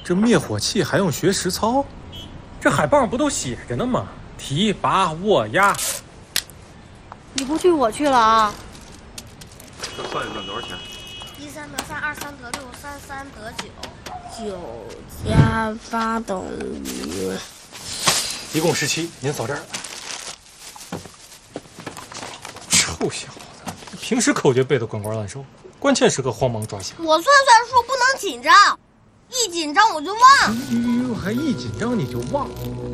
这灭火器还用学实操？这海报上不都写着呢吗？提拔握压。 你不去我去了啊！ 这算一算多少钱 ？1、3得3，2、3得6，3、3得9。 9加8等于， 一共17，您扫这儿。臭小子，平时口诀背得滚瓜烂熟，关键时刻慌忙抓瞎。 我算数不能紧张，一紧张我就忘。 哟，还一紧张你就忘。